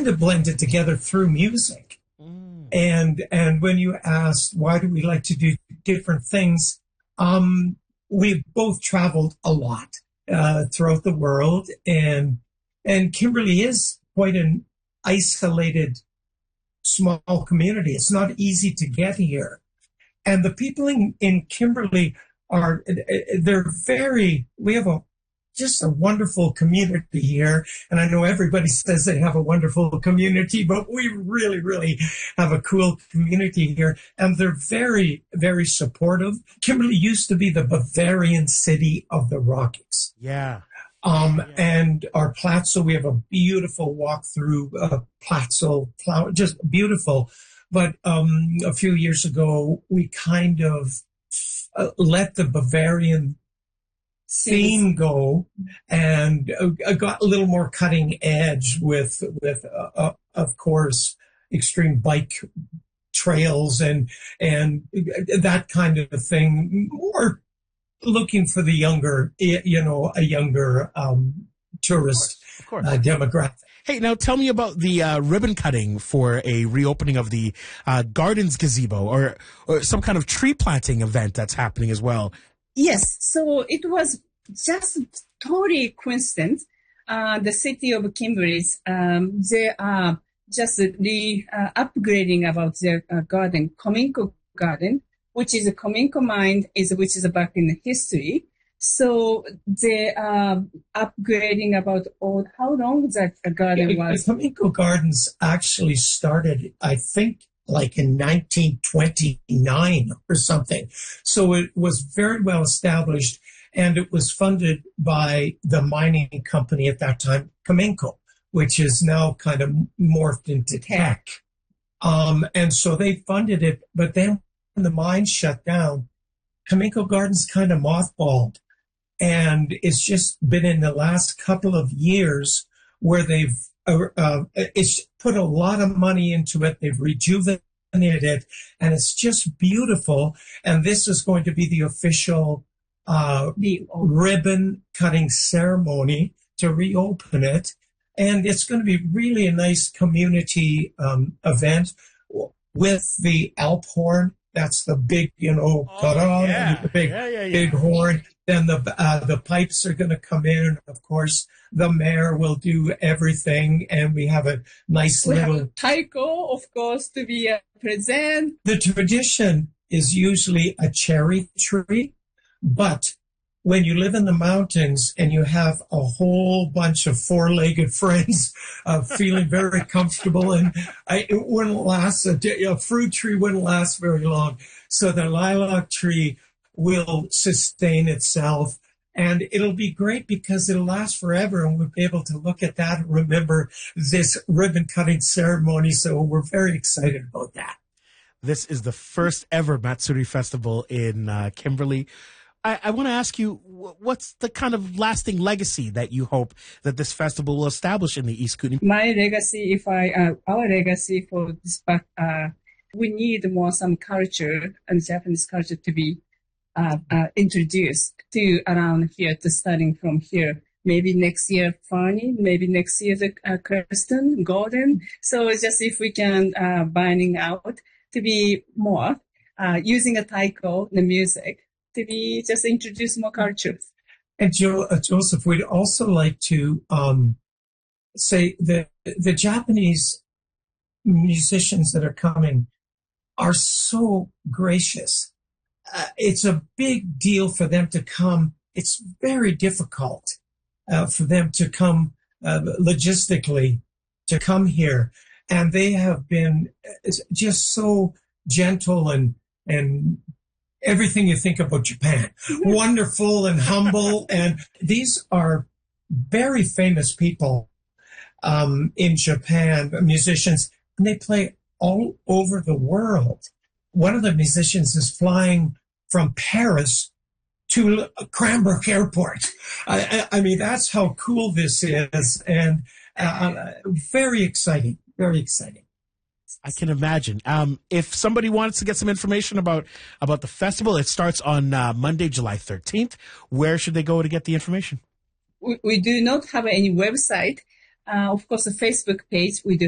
kind of blended together through music. And when you asked why do we like to do different things, we've both traveled a lot throughout the world, and Kimberley is quite an isolated small community. It's not easy to get here, and the people in Kimberley we have just a wonderful community here. And I know everybody says they have a wonderful community, but we really, really have a cool community here. And they're very, very supportive. Kimberley used to be the Bavarian city of the Rockies. Yeah. And our Platzel, we have a beautiful walk through Platzel, just beautiful. But a few years ago, we kind of let the Bavarian theme go and got a little more cutting edge with of course, extreme bike trails and that kind of thing. More looking for the younger, a younger tourist of course. Demographic. Hey, now tell me about the ribbon cutting for a reopening of the Gardens Gazebo or some kind of tree planting event that's happening as well. Yes, so it was just totally coincidence. The city of Kimberley, they are just upgrading about their garden, Kominko Garden, which is a Kominko mine, which is back in history. So they are upgrading about how long that garden was. Kominko Gardens actually started, I think, like in 1929 or something. So it was very well established, and it was funded by the mining company at that time, Kominko, which is now kind of morphed into Teck. And so they funded it, but then when the mine shut down, Kominko Gardens kind of mothballed. And it's just been in the last couple of years where they've it's put a lot of money into it. They've rejuvenated it, and it's just beautiful. And this is going to be the official ribbon cutting ceremony to reopen it. And it's going to be really a nice community event with the Alphorn. That's the big, the big horn. Then the pipes are going to come in. Of course, the mayor will do everything, and we have a nice little have a taiko, of course, to be present. The tradition is usually a cherry tree, but when you live in the mountains and you have a whole bunch of four-legged friends feeling very comfortable, and it wouldn't last, a fruit tree wouldn't last very long. So the lilac tree will sustain itself, and it'll be great because it'll last forever, and we'll be able to look at that and remember this ribbon-cutting ceremony. So we're very excited about that. This is the first ever Matsuri Festival in Kimberley. I want to ask you, what's the kind of lasting legacy that you hope that this festival will establish in the East Kootenay? My legacy, our legacy for this, we need more some culture and Japanese culture to be introduced to around here, to starting from here. Maybe next year, Farney, maybe next year, the Creston, Golden. So just if we can, binding out to be more, using a taiko, the music, to be just introduce more cultures. And Joseph, we'd also like to say that the Japanese musicians that are coming are so gracious. It's a big deal for them to come. It's very difficult for them to come logistically to come here. And they have been just so gentle and everything you think about Japan, wonderful and humble. And these are very famous people in Japan, musicians, and they play all over the world. One of the musicians is flying from Paris to Cranbrook Airport. I mean, that's how cool this is, and very exciting, very exciting. I can imagine. If somebody wants to get some information about the festival, it starts on Monday, July 13th. Where should they go to get the information? We do not have any website. Of course, a Facebook page. We do